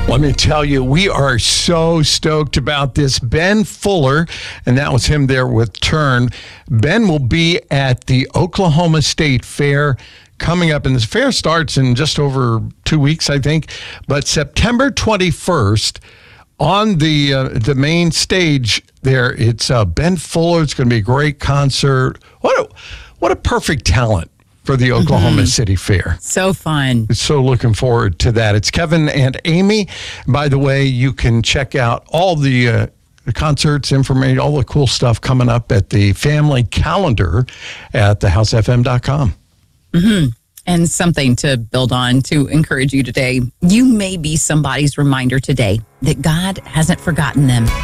Let me tell you, we are so stoked about this. Ben Fuller, and that was him there with Turn. Ben will be at the Oklahoma State Fair coming up, and this fair starts in just over 2 weeks, I think. But September 21st, on the main stage there, it's Ben Fuller. It's going to be a great concert. What a perfect talent for the Oklahoma City Fair. So fun. So looking forward to that. It's Kevin and Amy. By the way, you can check out all the concerts, information, all the cool stuff coming up at the family calendar at thehousefm.com. And something to build on to encourage you today. You may be somebody's reminder today that God hasn't forgotten them.